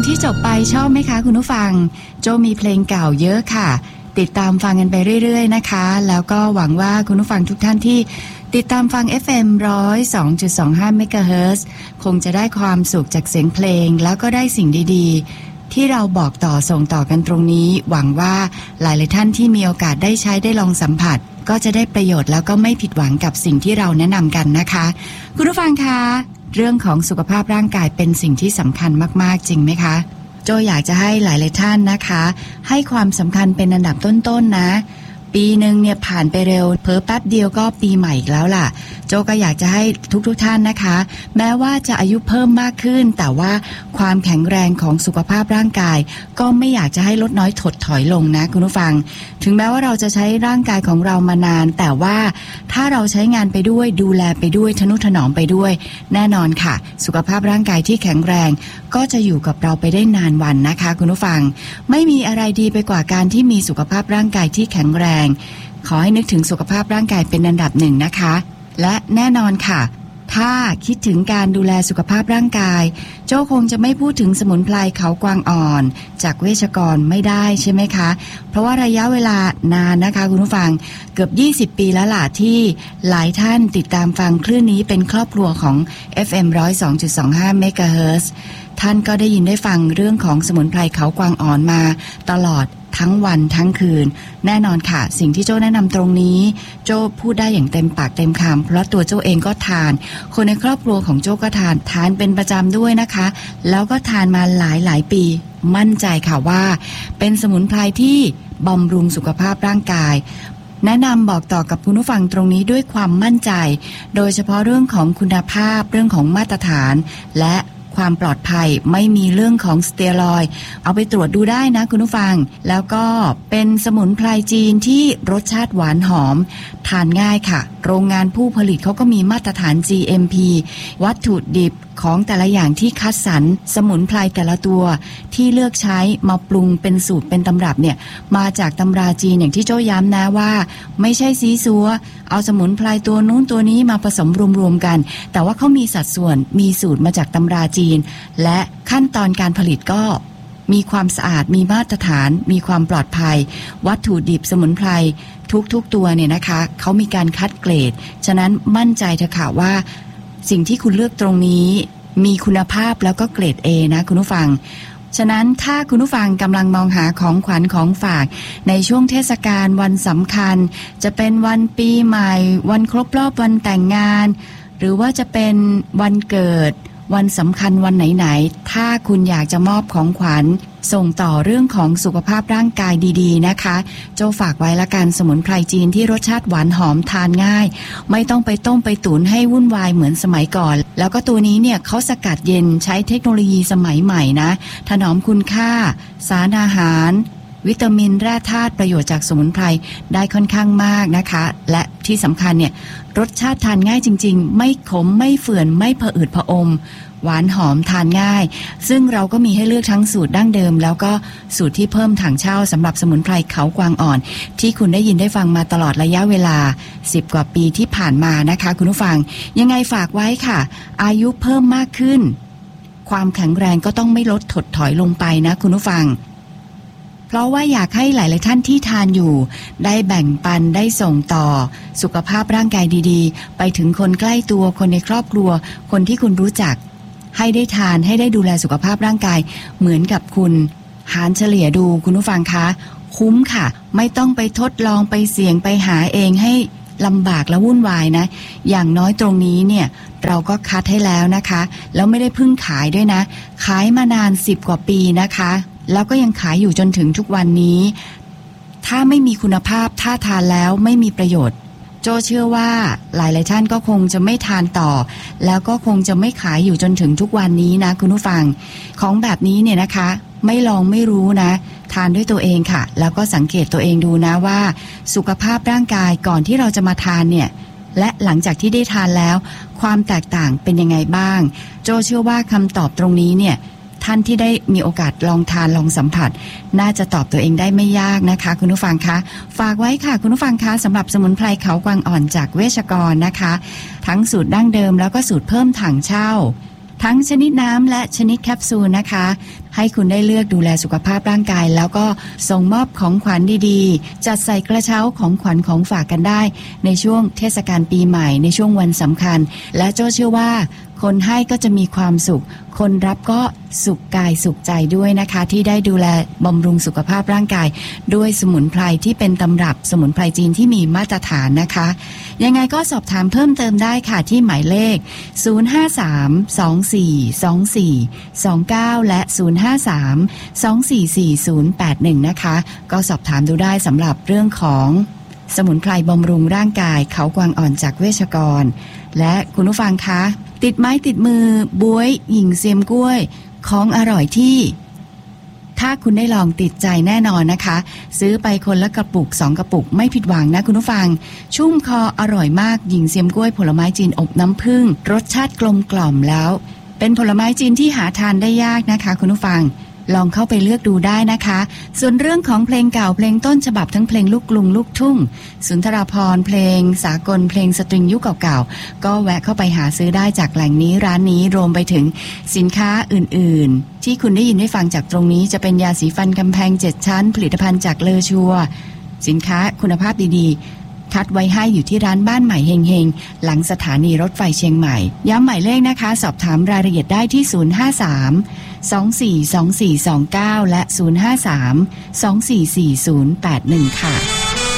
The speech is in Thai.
ที่จบไปชอบไหมคะคุณผู้ฟังโจมีเพลงเก่าเยอะค่ะติดตามฟังกันไปเรื่อยๆนะคะแล้วก็หวังว่าคุณผู้ฟังทุกท่านที่ติดตามฟัง FM 102.25 เมกะเฮิรตซ์คงจะได้ความสุขจากเสียงเพลงแล้วก็ได้สิ่งดีๆที่เราบอกต่อส่งต่อกันตรงนี้หวังว่าหลายๆท่านที่มีโอกาสได้ใช้ได้ลองสัมผัสก็จะได้ประโยชน์แล้วก็ไม่ผิดหวังกับสิ่งที่เราแนะนำกันนะคะคุณผู้ฟังคะเรื่องของสุขภาพร่างกายเป็นสิ่งที่สำคัญมากๆจริงไหมคะโจอยากจะให้หลายๆท่านนะคะให้ความสำคัญเป็นอันดับต้นๆนะปีนึงเนี่ยผ่านไปเร็วเพิ่แป๊บเดียวก็ปีใหม่อีกแล้วล่ะโจก็อยากจะให้ทุกท่านนะคะแม้ว่าจะอายุเพิ่มมากขึ้นแต่ว่าความแข็งแรงของสุขภาพร่างกายก็ไม่อยากจะให้ลดน้อยถดถอยลงนะคุณผู้ฟังถึงแม้ว่าเราจะใช้ร่างกายของเรามานานแต่ว่าถ้าเราใช้งานไปด้วยดูแลไปด้วยทนุถนอมไปด้วยแน่นอนค่ะสุขภาพร่างกายที่แข็งแรงก็จะอยู่กับเราไปได้นานวันนะคะคุณผู้ฟังไม่มีอะไรดีไปกว่าการที่มีสุขภาพร่างกายที่แข็งแรงขอให้นึกถึงสุขภาพร่างกายเป็นอันดับหนึ่งนะคะและแน่นอนค่ะถ้าคิดถึงการดูแลสุขภาพร่างกายโจ้คงจะไม่พูดถึงสมุนไพรเขากวางอ่อนจากเวชกรไม่ได้ใช่ไหมคะเพราะว่าระยะเวลานานนะคะคุณผู้ฟังเกือบ20 ปีแล้วล่ะที่หลายท่านติดตามฟังคลื่นนี้เป็นครอบครัวของ FM 102.25 เมกะเฮิรตซ์ท่านก็ได้ยินได้ฟังเรื่องของสมุนไพรเขากวางอ่อนมาตลอดทั้งวันทั้งคืนแน่นอนค่ะสิ่งที่โจ้แนะนำตรงนี้โจ้พูดได้อย่างเต็มปากเต็มคำเพราะตัวโจ้เองก็ทานคนในครอบครัวของโจ้ก็ทานเป็นประจำด้วยนะคะแล้วก็ทานมาหลายปีมั่นใจค่ะว่าเป็นสมุนไพรที่บำรุงสุขภาพร่างกายแนะนำบอกต่อกับคุณผู้ฟังตรงนี้ด้วยความมั่นใจโดยเฉพาะเรื่องของคุณภาพเรื่องของมาตรฐานและความปลอดภัยไม่มีเรื่องของสเตียรอยด์เอาไปตรวจดูได้นะคุณผู้ฟังแล้วก็เป็นสมุนไพรจีนที่รสชาติหวานหอมทานง่ายค่ะโรงงานผู้ผลิตเขาก็มีมาตรฐาน GMP วัตถุดิบของแต่ละอย่างที่คัดสรรสมุนไพรแต่ละตัวที่เลือกใช้มาปรุงเป็นสูตรเป็นตำรับเนี่ยมาจากตำราจีนอย่างที่โจ้ย้ำนะว่าไม่ใช่ซีซัวเอาสมุนไพรตัวนู้นตัวนี้มาผสมรวมๆกันแต่ว่าเขามีสัดส่วนมีสูตรมาจากตำราจีนและขั้นตอนการผลิตก็มีความสะอาดมีมาตรฐานมีความปลอดภัยวัตถุดิบสมุนไพรทุกตัวเนี่ยนะคะเขามีการคัดเกรดฉะนั้นมั่นใจเถอะค่ะว่าสิ่งที่คุณเลือกตรงนี้มีคุณภาพแล้วก็เกรด A นะคุณผู้ฟังฉะนั้นถ้าคุณผู้ฟังกำลังมองหาของขวัญของฝากในช่วงเทศกาลวันสำคัญจะเป็นวันปีใหม่วันครบรอบวันแต่งงานหรือว่าจะเป็นวันเกิดวันสำคัญวันไหนๆถ้าคุณอยากจะมอบของขวัญส่งต่อเรื่องของสุขภาพร่างกายดีๆนะคะโจฝากไว้ละกันสมุนไพรจีนที่รสชาติหวานหอมทานง่ายไม่ต้องไปต้มไปตุ๋นให้วุ่นวายเหมือนสมัยก่อนแล้วก็ตัวนี้เนี่ยเขาสกัดเย็นใช้เทคโนโลยีสมัยใหม่นะถนอมคุณค่าสารอาหารวิตามินแร่ธาตุประโยชน์จากสมุนไพรได้ค่อนข้างมากนะคะและที่สำคัญเนี่ยรสชาติทานง่ายจริงๆไม่ขมไม่เฝื่อนไม่ผะอืดผะอมหวานหอมทานง่ายซึ่งเราก็มีให้เลือกทั้งสูตรดั้งเดิมแล้วก็สูตรที่เพิ่มถังเช่าสำหรับสมุนไพรเขากวางอ่อนที่คุณได้ยินได้ฟังมาตลอดระยะเวลา10 กว่าปีที่ผ่านมานะคะคุณผู้ฟังยังไงฝากไว้ค่ะอายุเพิ่มมากขึ้นความแข็งแรงก็ต้องไม่ลดถดถอยลงไปนะคุณผู้ฟังเพราะว่าอยากให้หลายๆท่านที่ทานอยู่ได้แบ่งปันได้ส่งต่อสุขภาพร่างกายดีๆไปถึงคนใกล้ตัวคนในครอบครัวคนที่คุณรู้จักให้ได้ทานให้ได้ดูแลสุขภาพร่างกายเหมือนกับคุณหารเฉลี่ยดูคุณผู้ฟังคะคุ้มค่ะไม่ต้องไปทดลองไปเสี่ยงไปหาเองให้ลำบากและวุ่นวายนะอย่างน้อยตรงนี้เนี่ยเราก็คัดให้แล้วนะคะแล้วไม่ได้เพิ่งขายด้วยนะขายมานาน10 กว่าปีนะคะแล้วก็ยังขายอยู่จนถึงทุกวันนี้ถ้าไม่มีคุณภาพถ้าทานแล้วไม่มีประโยชน์โจเชื่อว่าหลายๆท่านก็คงจะไม่ทานต่อแล้วก็คงจะไม่ขายอยู่จนถึงทุกวันนี้นะคุณผู้ฟังของแบบนี้เนี่ยนะคะไม่ลองไม่รู้นะทานด้วยตัวเองค่ะแล้วก็สังเกตตัวเองดูนะว่าสุขภาพร่างกายก่อนที่เราจะมาทานเนี่ยและหลังจากที่ได้ทานแล้วความแตกต่างเป็นยังไงบ้างโจเชื่อว่าคำตอบตรงนี้เนี่ยท่านที่ได้มีโอกาสลองทานลองสัมผัสน่าจะตอบตัวเองได้ไม่ยากนะคะคุณผู้ฟังคะฝากไว้ค่ะคุณผู้ฟังคะสำหรับสมุนไพรเขากวางอ่อนจากเวชกรนะคะทั้งสูตรดั้งเดิมแล้วก็สูตรเพิ่มถังเช่าทั้งชนิดน้ำและชนิดแคปซูลนะคะให้คุณได้เลือกดูแลสุขภาพร่างกายแล้วก็ส่งมอบของขวัญดีๆจัดใส่กระเช้าของขวัญของฝากกันได้ในช่วงเทศกาลปีใหม่ในช่วงวันสำคัญและโจ้เชื่อว่าคนให้ก็จะมีความสุขคนรับก็สุขกายสุขใจด้วยนะคะที่ได้ดูแลบำรุงสุขภาพร่างกายด้วยสมุนไพรที่เป็นตำรับสมุนไพรจีนที่มีมาตรฐานนะคะยังไงก็สอบถามเพิ่มเติมได้ค่ะที่หมายเลข053-2424-29และ053-244081นะคะก็สอบถามดูได้สำหรับเรื่องของสมุนไพรบำรุงร่างกายเขากวางอ่อนจากเวชกรและคุณผู้ฟังคะติดไม้ติดมือบ๊วยหญิงเซียมกล้วยของอร่อยที่ถ้าคุณได้ลองติดใจแน่นอนนะคะซื้อไปคนละกระปุก2กระปุกไม่ผิดหวังนะคุณผู้ฟังชุ่มคออร่อยมากหญิงเซียมกล้วยผลไม้จีนอบน้ำผึ้งรสชาติกลมกล่อมแล้วเป็นผลไม้จีนที่หาทานได้ยากนะคะคุณผู้ฟังลองเข้าไปเลือกดูได้นะคะส่วนเรื่องของเพลงเก่าเพลงต้นฉบับทั้งเพลงลูกกรุงลูกทุ่งสุนทราภรณ์เพลงสากลเพลงสตริงยุคเก่าๆก็แวะเข้าไปหาซื้อได้จากแหล่งนี้ร้านนี้รวมไปถึงสินค้าอื่นๆที่คุณได้ยินได้ฟังจากตรงนี้จะเป็นยาสีฟันกำแพง7ชั้นผลิตภัณฑ์จากเลอชัวสินค้าคุณภาพดีๆคัดไว้ให้อยู่ที่ร้านบ้านใหม่เฮงๆหลังสถานีรถไฟเชียงใหม่ย้ำหมายเลขนะคะสอบถามรายละเอียดได้ที่053-242429และ053-244081ค่ะ